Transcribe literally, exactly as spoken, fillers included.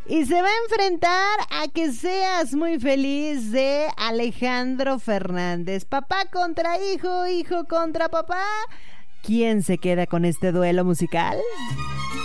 Y se va a enfrentar a Que Seas Muy Feliz de Alejandro Fernández. Papá contra hijo, hijo contra papá. ¿Quién se queda con este duelo musical?